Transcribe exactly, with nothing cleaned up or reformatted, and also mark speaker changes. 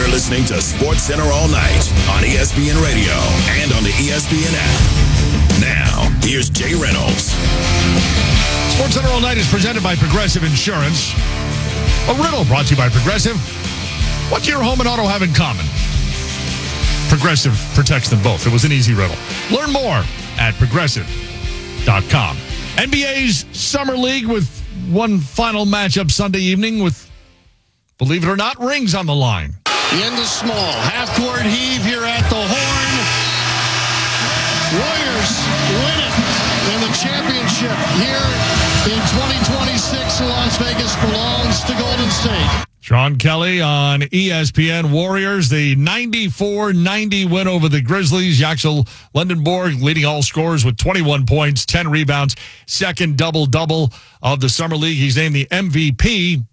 Speaker 1: listening to Sports Center all night on E S P N Radio and on the E S P N app. Now, here's Jay Reynolds.
Speaker 2: Sports Center all night is presented by Progressive Insurance. A riddle brought to you by Progressive. What do your home and auto have in common? Progressive protects them both. It was an easy riddle. Learn more at progressive dot com. N B A's Summer League with one final matchup Sunday evening with, believe it or not, rings on the line.
Speaker 3: The end is small. Half-court heave here at the Horn. Warriors win it. And the championship here in twenty twenty-six in Las Vegas belongs to Golden State.
Speaker 2: Sean Kelly on E S P N. Warriors, the ninety-four ninety win over the Grizzlies. Yaxel Lendenborg leading all scorers with twenty-one points, ten rebounds, second double-double of the Summer League. He's named the M V P.